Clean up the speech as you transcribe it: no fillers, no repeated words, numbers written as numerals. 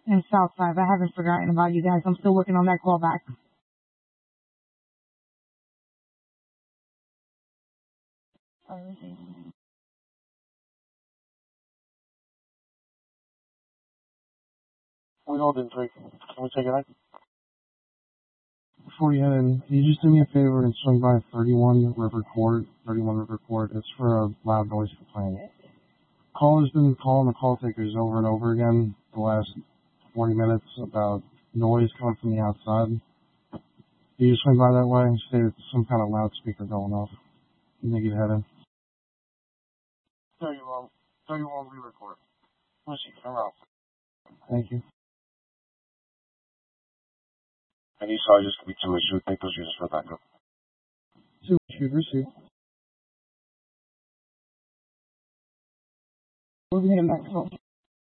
in Southside. I haven't forgotten about you guys. I'm still working on that callback. We all did 3. Can we take it out? Before you head in, can you just do me a favor and swing by 31 River Court? It's for a loud noise complaint. Caller's been calling the call takers over and over again the last 40 minutes about noise coming from the outside. Can you just swing by that way and say it's some kind of loudspeaker going off? You think you'd head in? 31 River Court. Lucy, come out. Thank you. Any charges could be 2 issued. Take those users for backup. 2 issued. Received. We'll be in Mexico.